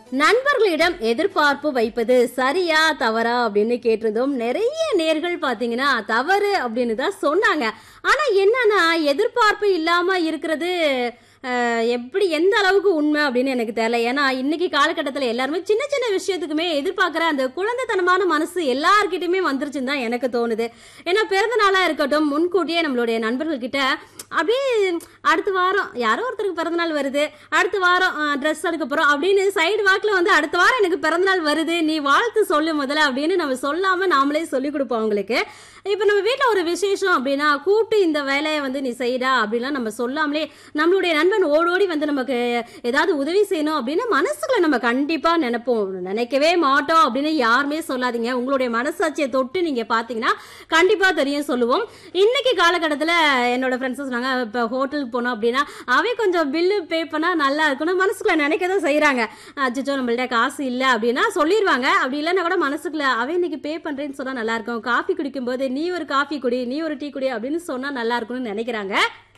நண்பர்களிடம் எதிர்பார்ப்பு வைப்பது சரியா தவறா அப்படின்னு கேட்டிருந்தோம். நிறைய நேர்கள் பாத்தீங்கன்னா தவறு அப்படின்னு தான் சொன்னாங்க. ஆனா என்னன்னா எதிர்பார்ப்பு இல்லாம இருக்கிறது எப்படி எந்த அளவுக்கு உண்மை அப்படின்னு எனக்கு தெரியல. ஏன்னா இன்னைக்கு காலகட்டத்தில் எல்லாருமே சின்ன சின்ன விஷயத்துக்குமே எதிர்பார்க்குற அந்த குழந்தைத்தனமான மனசு எல்லார்கிட்டயுமே வந்துருச்சுன்னு தான் எனக்கு தோணுது. ஏன்னா பிறந்த நாளா இருக்கட்டும், முன்கூட்டியே நம்மளுடைய நண்பர்கள் கிட்ட அப்படியே அடுத்த வாரம் யாரோ ஒருத்தருக்கு பிறந்தநாள் வருது, அடுத்த வாரம் ட்ரெஸ் எடுக்க போறோம் அப்படின்னு சைடு வாக்கில் வந்து அடுத்த வாரம் எனக்கு பிறந்தநாள் வருது, நீ வாழ்த்து சொல்லு முதல்ல அப்படின்னு நம்ம சொல்லாம நாமளே சொல்லி கொடுப்போம் அவங்களுக்கு. இப்போ நம்ம வீட்டில் ஒரு விசேஷம் அப்படின்னா கூப்பிட்டு இந்த வேலையை வந்து நீ செய்டா அப்படின்லாம் நம்ம சொல்லாமலே நம்மளுடைய நண்பன் ஓடோடி வந்து நமக்கு ஏதாவது உதவி செய்யணும் அப்படின்னு மனசுக்குள்ள நம்ம கண்டிப்பா நினைப்போம். நினைக்கவே மாட்டோம் அப்படின்னு யாருமே சொல்லாதீங்க. உங்களுடைய மனசாட்சியை தொட்டு நீங்க பாத்தீங்கன்னா கண்டிப்பா தெரியும் சொல்லுவோம். இன்னைக்கு காலகட்டத்தில் என்னோட ஃப்ரெண்ட்ஸ் சொன்னாங்க, இப்போ ஹோட்டலுக்கு போனோம் அப்படின்னா அவை கொஞ்சம் பில்லு பே பண்ணா நல்லா இருக்கணும் மனசுக்குள்ள நினைக்க தான் செய்யறாங்க. அச்சோ நம்மள்ட்ட காசு இல்லை அப்படின்னா சொல்லிடுவாங்க. அப்படி இல்லைன்னா கூட மனசுக்குள்ள அவன் இன்னைக்கு பே பண்றேன்னு சொன்னா நல்லா இருக்கும், காஃபி குடிக்கும் போது நீ ஒரு காஃபி குடி, நீ ஒரு டீ குடி அப்படின்னு சொன்னா நல்லா இருக்கும்னு நினைக்கிறாங்க.